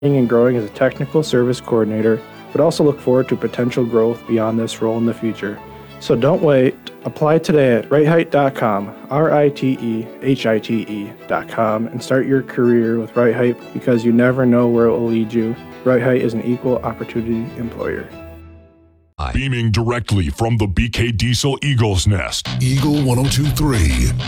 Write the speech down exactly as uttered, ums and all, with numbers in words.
and growing as a technical service coordinator, but also look forward to potential growth beyond this role in the future. So don't wait. Apply today at right height dot com, R I T E H I T E dot com, and start your career with Right Height because you never know where it will lead you. Right Height is an equal opportunity employer. Beaming directly from the B K Diesel Eagles Nest. Eagle one oh two point three.